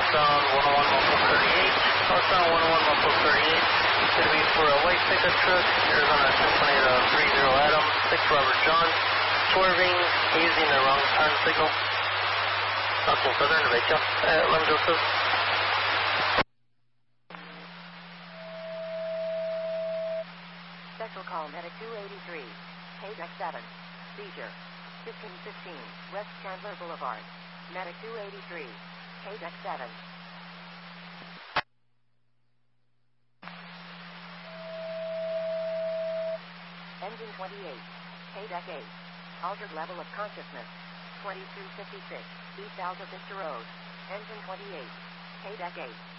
southbound 101 Muffle 38. Southbound 101 Muffle 38. Going to be for a white pickup truck, Arizona 1028 30 Adam, 6 Robert John, swerving, using the wrong turn signal. Southern Southern, Vecchio, Lem Joseph. Special call Medic 283, KDEC 7, seizure, 1515, West Chandler Boulevard, Medic 283, KDEC 7. Engine 28, KDEC 8, altered level of consciousness, 2256, East Alta Vista Road, Engine 28, KDEC 8.